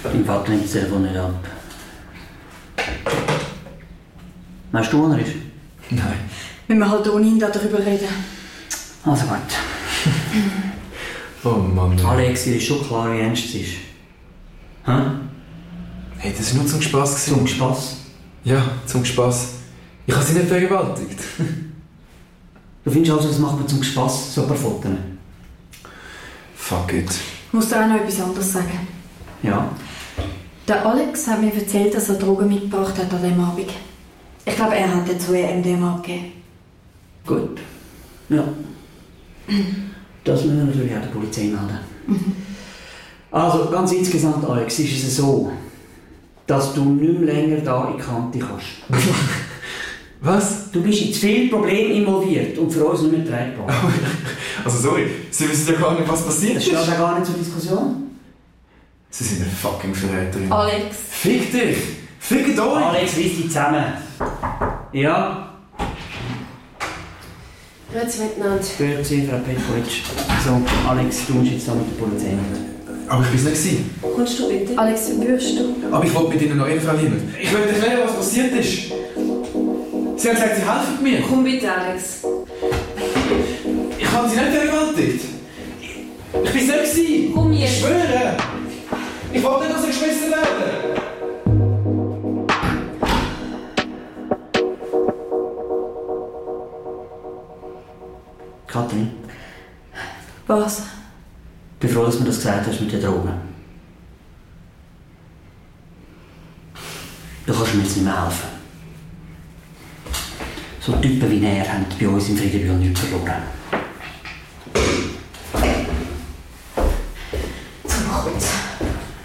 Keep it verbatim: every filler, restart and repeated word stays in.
Dein Vater nimmt das Telefon nicht ab. Weißt du, wo er ist? Nein. Wenn wir halt ohne ihn darüber reden. Also gut. Oh Mann. Alex, dir ist schon klar, wie ernst es ist. Hä? Hey, das war nur zum Spass. Zum Spass? Ja, zum Spass. Ich habe sie nicht vergewaltigt. Du findest also, das macht man zum Spass, so ein paar Fotos? Fuck it. Ich muss dir auch noch etwas anderes sagen. Ja. Der Alex hat mir erzählt, dass er Drogen mitgebracht hat an diesem Abend. Ich glaube, er hat dazu M D M A gegeben. Gut. Ja. Das müssen wir natürlich auch der Polizei melden. Mhm. Also, ganz insgesamt, Alex, ist es so, dass du nicht mehr länger da in die Kante kannst. Was? Du bist in zu viele Probleme involviert und für uns nicht mehr tragbar. Also sorry, Sie wissen ja gar nicht, was passiert das ist. Das steht ja gar nicht zur Diskussion. Sie sind eine fucking Verräterin. Alex. Fick dich! Fick euch! Alex, reiss dich zusammen. Ja? Grüezi miteinander. Grüezi, Frau Petkovic. So, Alex, du musst jetzt da mit der Polizei. Aber ich war es nicht. Kommst du bitte? Alex, wie würdest du? Aber ich wollte mit Ihnen noch jeden Fall hin. Ich wollte erklären, was passiert ist. Sie haben gesagt, Sie helfen mir. Komm bitte, Alex. Ich habe Sie nicht vergewaltigt. Ich bin es nicht. Komm jetzt. Ich schwöre. Ich wollte nicht, dass ich geschmissen werde. Kathrin? Was? Ich bin froh, dass du mir das gesagt hast mit den Drogen. Du kannst mir jetzt nicht mehr helfen. So Typen wie er haben bei uns in Friedenbühl nichts verloren. Zum Kurz.